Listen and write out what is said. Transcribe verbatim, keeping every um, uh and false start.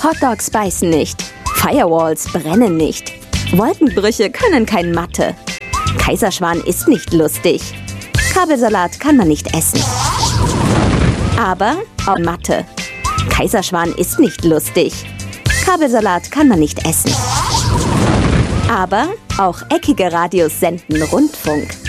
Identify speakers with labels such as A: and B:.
A: Hotdogs beißen nicht. Firewalls brennen nicht. Wolkenbrüche können kein Mathe. Kaiserschmarrn ist nicht lustig. Kabelsalat kann man nicht essen. Aber auch Mathe. Kaiserschmarrn ist nicht lustig. Kabelsalat kann man nicht essen. Aber auch eckige Radios senden Rundfunk.